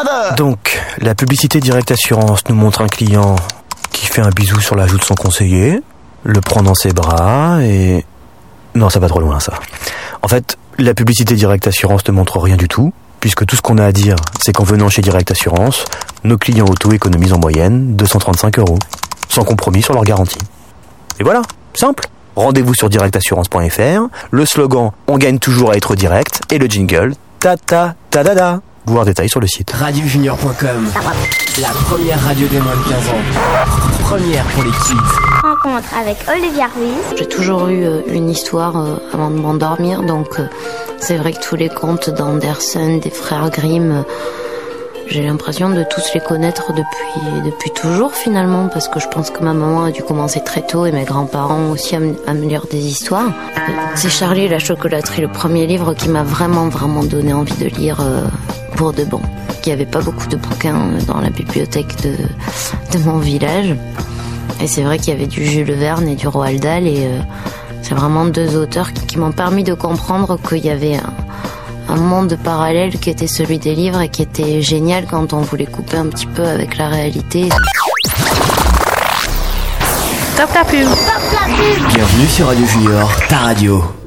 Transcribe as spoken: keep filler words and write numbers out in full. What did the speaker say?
Donc, la publicité Direct Assurance nous montre un client qui fait un bisou sur la joue de son conseiller, le prend dans ses bras et... Non, ça va trop loin, ça. En fait, la publicité Direct Assurance ne montre rien du tout, puisque tout ce qu'on a à dire, c'est qu'en venant chez Direct Assurance, nos clients auto économisent en moyenne deux cent trente-cinq euros, sans compromis sur leur garantie. Et voilà, simple. Rendez-vous sur direct assurance point f r, le slogan « On gagne toujours à être direct » et le jingle « Ta ta ta da da ». Voir détails sur le site. radio junior point com, la première radio des moins de quinze ans. Première pour les kids. Rencontre avec Olivia Ruiz. J'ai toujours eu une histoire avant de m'endormir, donc c'est vrai que tous les contes d'Andersen, des frères Grimm, j'ai l'impression de tous les connaître depuis, depuis toujours finalement, parce que je pense que ma maman a dû commencer très tôt et mes grands-parents aussi à me, à me lire des histoires. C'est Charlie et la chocolaterie, le premier livre qui m'a vraiment vraiment donné envie de lire euh, pour de bon. Il n'y avait pas beaucoup de bouquins dans la bibliothèque de, de mon village. Et c'est vrai qu'il y avait du Jules Verne et du Roald Dahl, et euh, c'est vraiment deux auteurs qui, qui m'ont permis de comprendre qu'il y avait un, un monde parallèle qui était celui des livres et qui était génial quand on voulait couper un petit peu avec la réalité. Top la pub. Bienvenue sur Radio Junior, ta radio.